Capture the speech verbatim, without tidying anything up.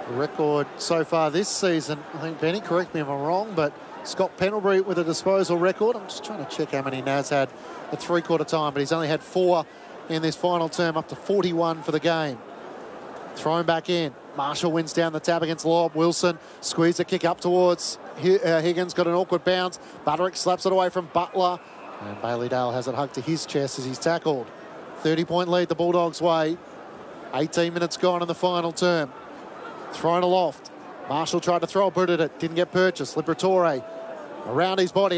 Record so far this season, I think, Benny, correct me if I'm wrong, but Scott Pendlebury with a disposal record. I'm just trying to check how many Naz had at three-quarter time, but he's only had four in this final term, up to forty-one for the game. Thrown back in. Marshall wins down the tab against Lobb. Wilson squeezed a kick up towards Higgins, got an awkward bounce. Butterick slaps it away from Butler, and Bailey Dale has it hugged to his chest as he's tackled. thirty-point lead the Bulldogs' way. eighteen minutes gone in the final term. Thrown aloft. Marshall tried to throw a boot at it, didn't get purchased. Liberatore around his body.